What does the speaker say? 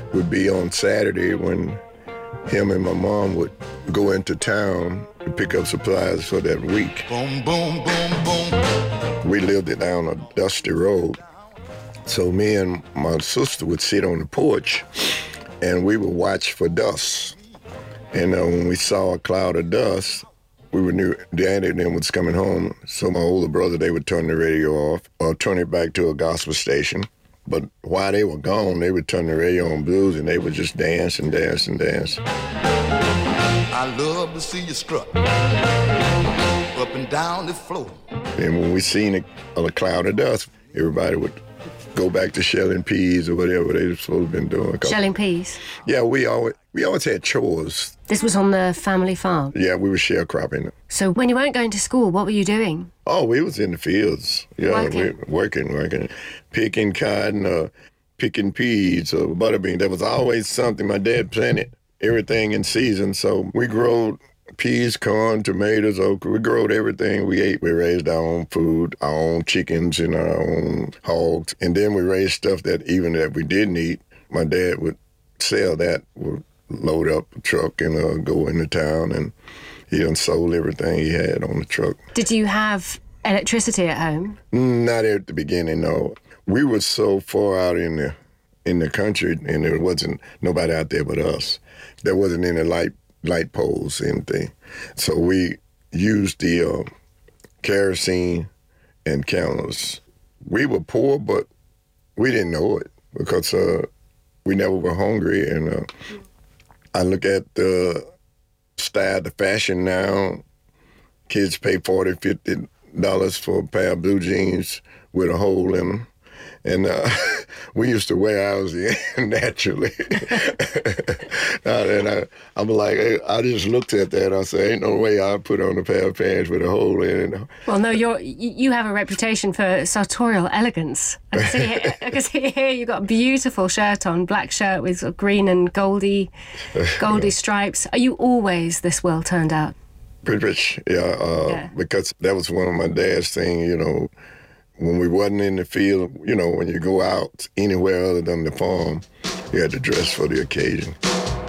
would be on Saturday when him and my mom would go into town to pick up supplies for that week. Boom, boom, boom, boom. We lived it down a dusty road. So me and my sister would sit on the porch and we would watch for dust. And when we saw a cloud of dust, we would knew Daddy and them was coming home. So my older brother, they would turn the radio off or turn it back to a gospel station. But while they were gone, they would turn the radio on blues and they would just dance and dance and dance. I love to see you strut up and down the floor. And when we seen a cloud of dust, everybody would go back to shelling peas or whatever they were supposed to been doing. Shelling peas? Yeah, we always had chores. This was on the family farm? Yeah, we were sharecropping. So when you weren't going to school, what were you doing? Oh, we was in the fields. Yeah, working. Picking cotton, picking peas or butterbean. There was always something. My dad planted everything in season. So we grew peas, corn, tomatoes, okra. We grew everything we ate. We raised our own food, our own chickens and our own hogs. And then we raised stuff that even that we didn't eat, my dad would sell that, would load up a truck and go into town, and he done sold everything he had on the truck. Did you have electricity at home? Not at the beginning, no. We were so far out in the country, and there wasn't nobody out there but us. There wasn't any light poles, anything. So we used the kerosene and candles. We were poor, but we didn't know it because we never were hungry. And I look at the style, the fashion now. Kids pay $40, $50 for a pair of blue jeans with a hole in them. And we used to wear ours naturally. And I'm like, I just looked at that. I said, ain't no way I'd put on a pair of pants with a hole in it. Well, no, you have a reputation for sartorial elegance. I can see here you've got a beautiful shirt on, black shirt with sort of green and goldy stripes. Are you always this well turned out? Pretty rich, yeah. Because that was one of my dad's things, when we wasn't in the field, when you go out anywhere other than the farm, you had to dress for the occasion.